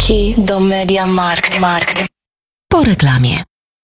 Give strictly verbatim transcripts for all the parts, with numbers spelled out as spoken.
Słupki do Mediamarkt. Markt. Po reklamie.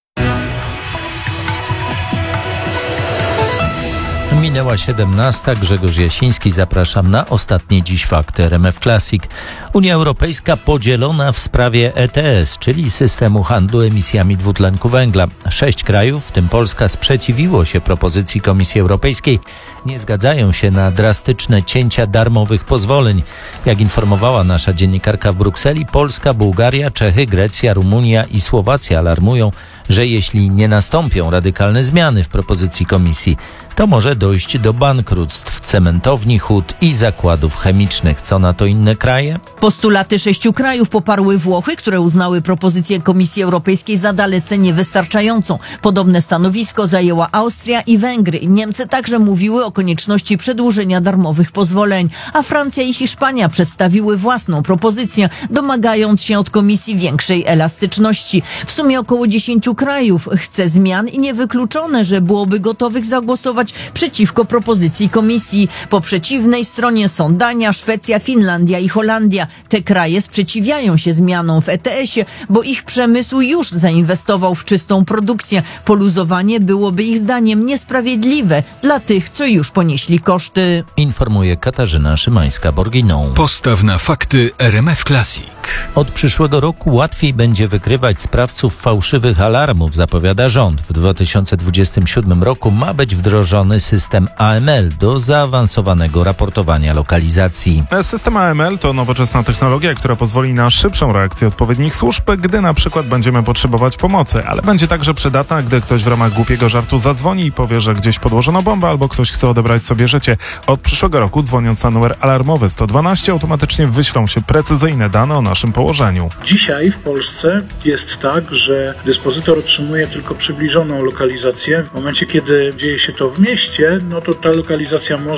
Minęła siedemnasta. Grzegorz Jasiński. Zapraszam na ostatnie dziś fakty R M F Classic. Unia Europejska podzielona w sprawie E T S, czyli systemu handlu emisjami dwutlenku węgla. Sześć krajów, w tym Polska, sprzeciwiło się propozycji Komisji Europejskiej. Nie zgadzają się na drastyczne cięcia darmowych pozwoleń. Jak informowała nasza dziennikarka w Brukseli, Polska, Bułgaria, Czechy, Grecja, Rumunia i Słowacja alarmują, że jeśli nie nastąpią radykalne zmiany w propozycji Komisji, to może dojść do bankructw cementowni, hut i zakładów chemicznych. Co na to inne kraje? Postulaty sześciu krajów poparły Włochy, które uznały propozycję Komisji Europejskiej za dalece niewystarczającą. Podobne stanowisko zajęła Austria i Węgry. Niemcy także mówiły o konieczności przedłużenia darmowych pozwoleń, a Francja i Hiszpania przedstawiły własną propozycję, domagając się od Komisji większej elastyczności. W sumie około dziesięciu krajów chce zmian i niewykluczone, że byłoby gotowych zagłosować przeciwko propozycji Komisji. Po przeciwnej stronie są Dania, Szwecja, Finlandia i Holandia. Te kraje sprzeciwiają się zmianom w E T S-ie, bo ich przemysł już zainwestował w czystą produkcję. Poluzowanie byłoby ich zdaniem niesprawiedliwe dla tych, co już ponieśli koszty. Informuje Katarzyna Szymańska-Borginą. Postaw na fakty R M F Classic. Od przyszłego roku łatwiej będzie wykrywać sprawców fałszywych alarmów, zapowiada rząd. W dwa tysiące dwudziestym siódmym roku ma być wdrożony system A M L do zaawansowanego raportowania lokalizacji. System A M L to nowoczesna technologia, która pozwoli na szybszą reakcję odpowiednich służb, gdy na przykład będziemy potrzebować pomocy, ale będzie także przydatna, gdy ktoś w ramach głupiego żartu zadzwoni i powie, że gdzieś podłożono bombę albo ktoś chce odebrać sobie życie. Od przyszłego roku, dzwoniąc na numer alarmowy sto dwanaście, automatycznie wyślą się precyzyjne dane o naszym położeniu. Dzisiaj w Polsce jest tak, że dyspozytor otrzymuje tylko przybliżoną lokalizację. W momencie, kiedy dzieje się to w mieście, no to ta lokalizacja może